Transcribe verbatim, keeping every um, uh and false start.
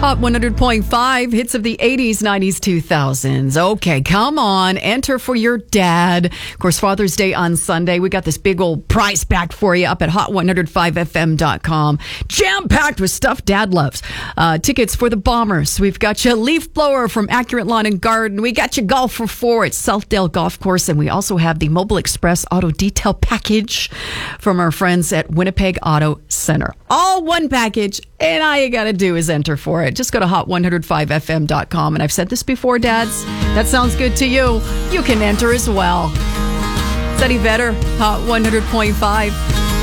Hot one hundred point five, hits of the eighties, nineties, two thousands. Okay, come on. Enter for your dad. Of course, Father's Day on Sunday. We got this big old prize pack for you up at hot one oh five f m dot com. Jam-packed with stuff Dad loves. Uh, tickets for the Bombers. We've got you a leaf blower from Accurate Lawn and Garden. We got you golf for four at Southdale Golf Course. And we also have the Mobile Express Auto Detail Package from our friends at Winnipeg Auto Center. All one package. And all you got to do is enter for it. Just go to hot one oh five f m dot com. And I've said this before, dads. That sounds good to you. You can enter as well. Is that any better? Hot one hundred point five.